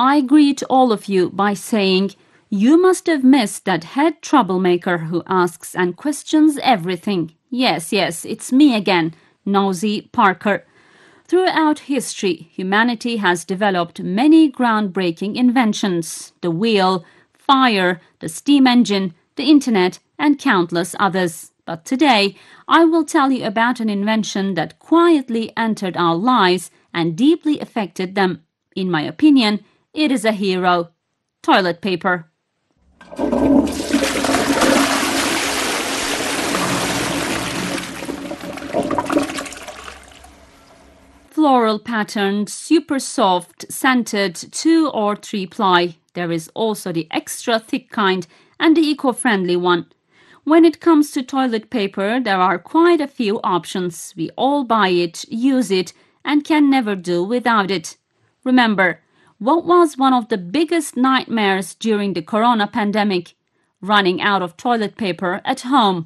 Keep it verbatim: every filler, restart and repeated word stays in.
I greet all of you by saying, you must have missed that head troublemaker who asks and questions everything. Yes, yes, it's me again, Nosy Parker. Throughout history, humanity has developed many groundbreaking inventions: the wheel, fire, the steam engine, the internet, and countless others. But today, I will tell you about an invention that quietly entered our lives and deeply affected them. In my opinion, it is a hero: toilet paper. Floral patterned, super soft, scented two or three ply. There is also the extra thick kind and the eco-friendly one. When it comes to toilet paper, there are quite a few options. We all buy it, use it, and can never do without it. Remember, what was one of the biggest nightmares during the corona pandemic? Running out of toilet paper at home.